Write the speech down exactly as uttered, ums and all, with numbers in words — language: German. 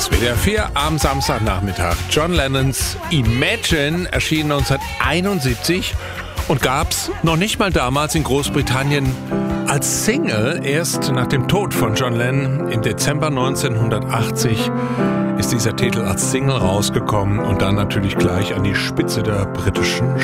S W D R vier am Samstagnachmittag. John Lennons Imagine erschien neunzehnhunderteinundsiebzig und gab's noch nicht mal damals in Großbritannien als Single. Erst nach dem Tod von John Lennon im Dezember neunzehnhundertachtzig ist dieser Titel als Single rausgekommen und dann natürlich gleich an die Spitze der britischen